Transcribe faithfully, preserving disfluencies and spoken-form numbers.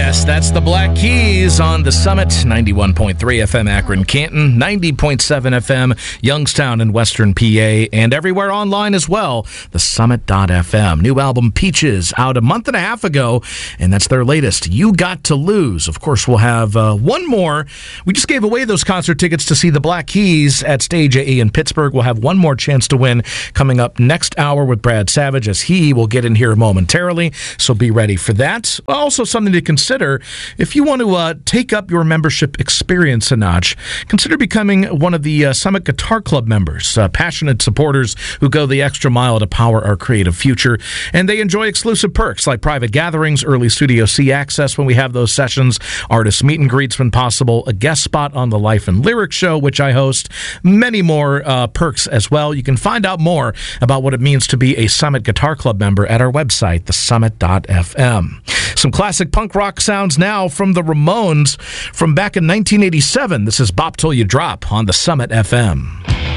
Yes, that's the Black Keys on the Summit, ninety-one point three F M Akron, Canton, ninety point seven F M Youngstown and Western P A, and everywhere online as well, the summit dot f m. New album Peaches out a month and a half ago, and that's their latest, You Got to Lose. Of course, we'll have uh, one more. We just gave away those concert tickets to see the Black Keys at Stage A E in Pittsburgh. We'll have one more chance to win coming up next hour with Brad Savage, as he will get in here momentarily, so be ready for that. Also, something to consider, if you want to uh, take up your membership experience a notch, consider becoming one of the uh, Summit Guitar Club members, uh, passionate supporters who go the extra mile to power our creative future. And they enjoy exclusive perks like private gatherings, early Studio C access when we have those sessions, artist meet and greets when possible, a guest spot on the Life and Lyrics show, which I host, many more uh, perks as well. You can find out more about what it means to be a Summit Guitar Club member at our website, the summit dot f m. Some classic punk rock sounds now from the Ramones from back in nineteen eighty-seven. This is Bop Till You Drop on the Summit F M.